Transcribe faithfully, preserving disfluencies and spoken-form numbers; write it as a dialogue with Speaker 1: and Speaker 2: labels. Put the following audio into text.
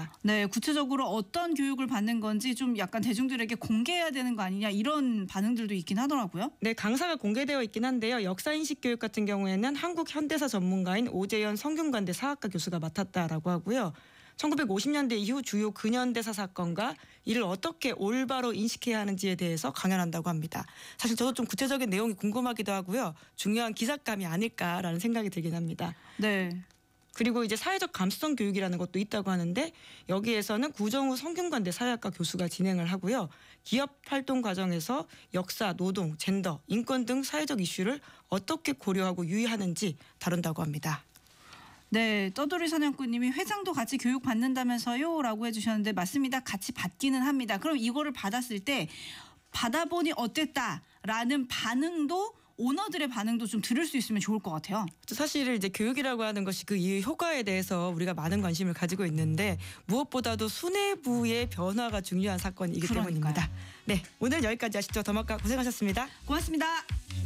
Speaker 1: 있습니다.
Speaker 2: 네, 구체적으로 어떤 교육을 받는 건지 좀 약간 대중들에게 공개해야 되는 거 아니냐 이런 반응들도 있긴 하더라고요.
Speaker 1: 네, 강사가 공개되어 있긴 한데요. 역사인식 교육 같은 경우에는 한국 현대사 전문가인 오재현 성균관대 사학과 교수가 맡았다라고 하고요. 천구백오십 년대 이후 주요 근현대사 사건과 이를 어떻게 올바로 인식해야 하는지에 대해서 강연한다고 합니다. 사실 저도 좀 구체적인 내용이 궁금하기도 하고요. 중요한 기삭감이 아닐까라는 생각이 들긴 합니다.
Speaker 2: 네.
Speaker 1: 그리고 이제 사회적 감수성 교육이라는 것도 있다고 하는데 여기에서는 구정우 성균관대 사회학과 교수가 진행을 하고요. 기업 활동 과정에서 역사, 노동, 젠더, 인권 등 사회적 이슈를 어떻게 고려하고 유의하는지 다룬다고 합니다.
Speaker 2: 네, 떠돌이 사냥꾼님이 회장도 같이 교육 받는다면서요? 라고 해주셨는데 맞습니다. 같이 받기는 합니다. 그럼 이거를 받았을 때 받아보니 어땠다라는 반응도 오너들의 반응도 좀 들을 수 있으면 좋을 것 같아요.
Speaker 1: 사실 이제 교육이라고 하는 것이 그 이후 효과에 대해서 우리가 많은 관심을 가지고 있는데 무엇보다도 수뇌부의 변화가 중요한 사건이기
Speaker 2: 그러니까요.
Speaker 1: 때문입니다. 네, 오늘 여기까지 하시죠. 더마카 고생하셨습니다.
Speaker 2: 고맙습니다.